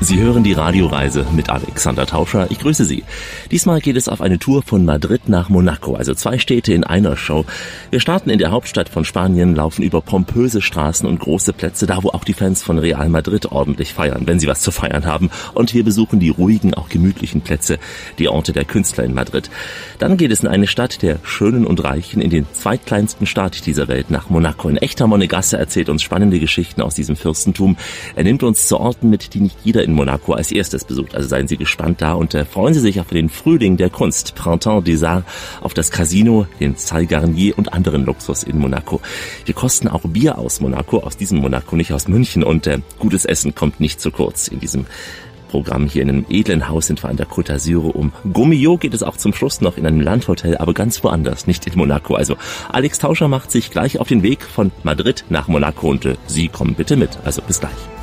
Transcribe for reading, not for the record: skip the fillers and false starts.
Sie hören die Radioreise mit Alexander Tauscher. Ich grüße Sie. Diesmal geht es auf eine Tour von Madrid nach Monaco, also 2 Städte in einer Show. Wir starten in der Hauptstadt von Spanien, laufen über pompöse Straßen und große Plätze, da wo auch die Fans von Real Madrid ordentlich feiern, wenn sie was zu feiern haben. Und wir besuchen die ruhigen, auch gemütlichen Plätze, die Orte der Künstler in Madrid. Dann geht es in eine Stadt der Schönen und Reichen, in den zweitkleinsten Staat dieser Welt, nach Monaco. Ein echter Monegasse erzählt uns spannende Geschichten aus diesem Fürstentum. Er nimmt uns zu Orten mit, die nicht jeder in Monaco als erstes besucht. Also seien Sie gespannt da und freuen Sie sich auf den Frühling der Kunst, Printemps des Arts, auf das Casino, den Salle Garnier und anderen Luxus in Monaco. Wir kosten auch Bier aus Monaco, aus diesem Monaco, nicht aus München, und gutes Essen kommt nicht zu kurz in diesem Programm. Hier in einem edlen Haus sind wir an der Côte d'Azur. Um Gomio geht es auch zum Schluss noch in einem Landhotel, aber ganz woanders, nicht in Monaco. Also Alex Tauscher macht sich gleich auf den Weg von Madrid nach Monaco und Sie kommen bitte mit. Also bis gleich.